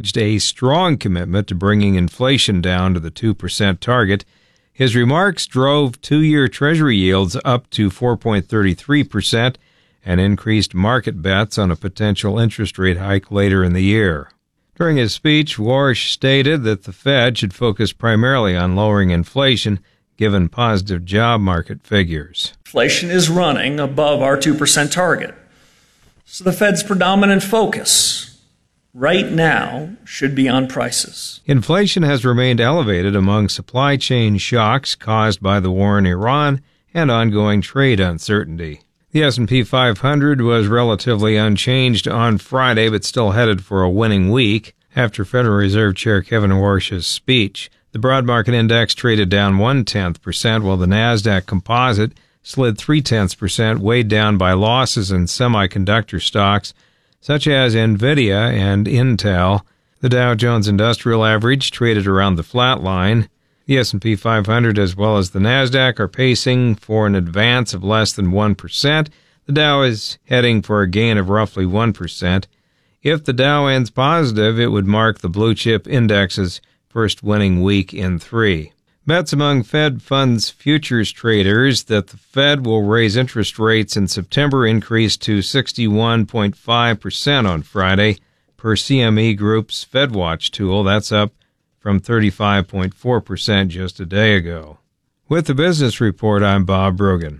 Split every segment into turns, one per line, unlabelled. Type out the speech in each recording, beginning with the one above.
acknowledged a strong commitment to bringing inflation down to the 2% target. His remarks drove two-year Treasury yields up to 4.33% and increased market bets on a potential interest rate hike later in the year. During his speech, Warsh stated that the Fed should focus primarily on lowering inflation, given positive job market figures.
Inflation is running above our 2% target. So the Fed's predominant focus right now should be on prices.
Inflation has remained elevated among supply chain shocks caused by the war in Iran and ongoing trade uncertainty. The S&P 500 was relatively unchanged on Friday, but still headed for a winning week after Federal Reserve Chair Kevin Warsh's speech. The broad market index traded down 0.1%, while the Nasdaq Composite slid 0.3%, weighed down by losses in semiconductor stocks such as Nvidia and Intel. The Dow Jones Industrial Average traded around the flat line. The S&P 500 as well as the Nasdaq are pacing for an advance of less than 1%. The Dow is heading for a gain of roughly 1%. If the Dow ends positive, it would mark the blue chip index's first winning week in 3. Bets among Fed funds futures traders that the Fed will raise interest rates in September increased to 61.5% on Friday per CME Group's FedWatch tool. That's up from 35.4% just a day ago. With the Business Report, I'm Bob Brogan.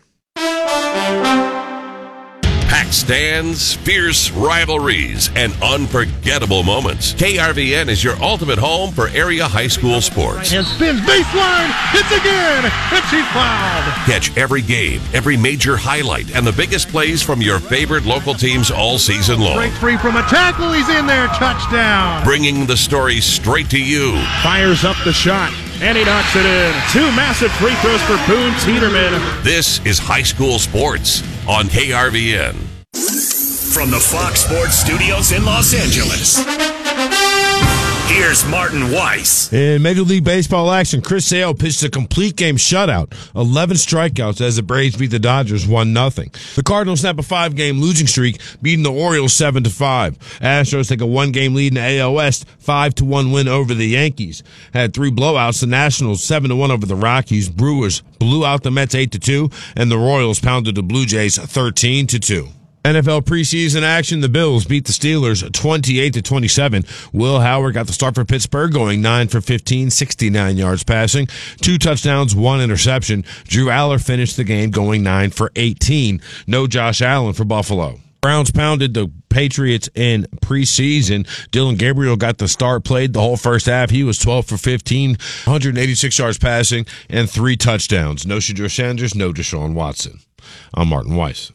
Packed stands, fierce rivalries, and unforgettable moments. KRVN is your ultimate home for area high school sports.
And spins baseline, hits again, and she's fouled.
Catch every game, every major highlight, and the biggest plays from your favorite local teams all season long.
Breaks free from a tackle, he's in there, touchdown.
Bringing the story straight to you.
Fires up the shot, and he knocks it in. 2 massive free throws for Boone Tiedemann.
This is high school sports on KRVN.
From the Fox Sports Studios in Los Angeles, here's Martin Weiss.
In Major League Baseball action, Chris Sale pitched a complete game shutout, 11 strikeouts as the Braves beat the Dodgers 1-0. The Cardinals snap a 5-game losing streak, beating the Orioles 7-5. Astros take a 1-game lead in the AL West, 5-1 win over the Yankees. Had 3 blowouts, the Nationals 7-1 over the Rockies. Brewers blew out the Mets 8-2, and the Royals pounded the Blue Jays 13-2. NFL preseason action, the Bills beat the Steelers 28-27. Will Howard got the start for Pittsburgh, going 9 for 15, 69 yards passing, 2 touchdowns, 1 interception. Drew Aller finished the game going 9 for 18. No Josh Allen for Buffalo. Browns pounded the Patriots in preseason. Dillon Gabriel got the start, played the whole first half. He was 12 for 15, 186 yards passing, and 3 touchdowns. No Shedeur Sanders, no Deshaun Watson. I'm Martin Weiss.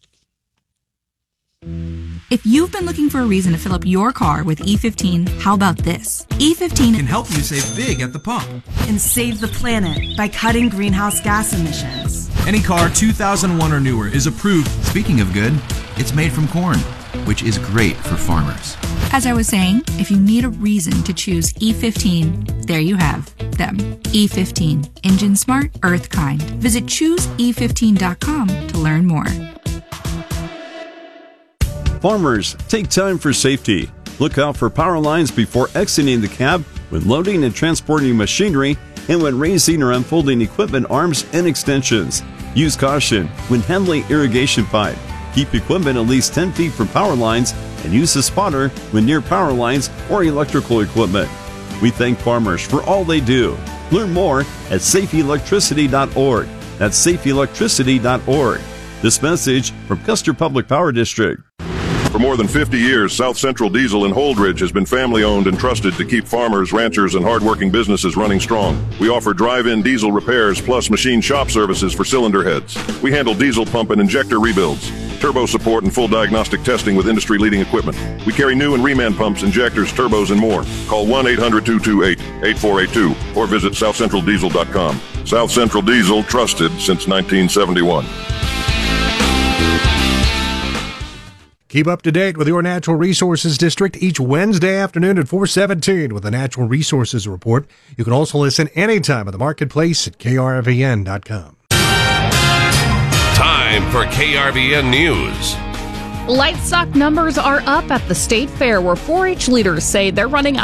If you've been looking for a reason to fill up your car with E15, how about this? E15
can help you save big at the pump
and save the planet by cutting greenhouse gas emissions.
Any car 2001 or newer is approved. Speaking of good, it's made from corn, which is great for farmers.
As I was saying, if you need a reason to choose E15, there you have them. E15, engine smart, earth kind. Visit chooseE15.com to learn more.
Farmers, take time for safety. Look out for power lines before exiting the cab when loading and transporting machinery and when raising or unfolding equipment arms and extensions. Use caution when handling irrigation pipe. Keep equipment at least 10 feet from power lines and use a spotter when near power lines or electrical equipment. We thank farmers for all they do. Learn more at safeelectricity.org. That's safeelectricity.org. This message from Custer Public Power District.
For more than 50 years, South Central Diesel in Holdridge has been family-owned and trusted to keep farmers, ranchers, and hardworking businesses running strong. We offer drive-in diesel repairs plus machine shop services for cylinder heads. We handle diesel pump and injector rebuilds, turbo support, and full diagnostic testing with industry-leading equipment. We carry new and reman pumps, injectors, turbos, and more. Call 1-800-228-8482 or visit southcentraldiesel.com. South Central Diesel, trusted since 1971.
Keep up to date with your Natural Resources District each Wednesday afternoon at 4:17 with the Natural Resources Report. You can also listen anytime at the marketplace at krvn.com.
Time for KRVN News.
Livestock numbers are up at the state fair, where 4-H leaders say they're running